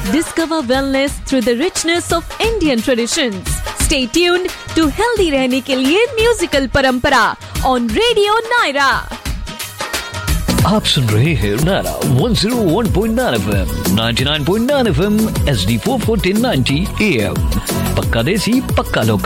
Discover wellness through the richness of Indian traditions. Stay tuned to healthy रहने के लिए musical परंपरा on Radio Naira. आप सुन रहे हैं नारा 101.9 FM, 99.9 FM, HD4 1490 AM. पक्का देसी, पक्का लोकल.